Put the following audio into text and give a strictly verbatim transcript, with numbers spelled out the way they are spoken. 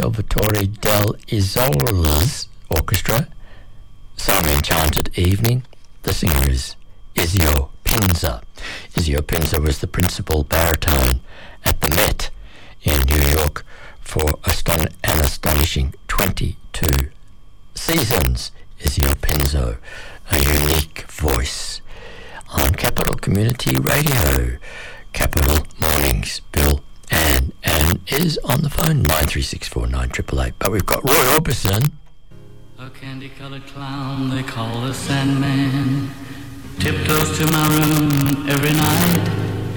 Salvatore Del Isola's orchestra, Some Enchanted Evening. The singer is Ezio Pinza. Ezio Pinza was the principal baritone at the Met in New York for aston- an astonishing twenty-two seasons. Ezio Pinzo, a unique voice on Capital Community Radio. Capital Mornings, Bill Ann Ann is on the phone, nine three six four nine eight eight eight. But we've got Roy Orbison. A candy-colored clown they call the Sandman tiptoes to my room every night.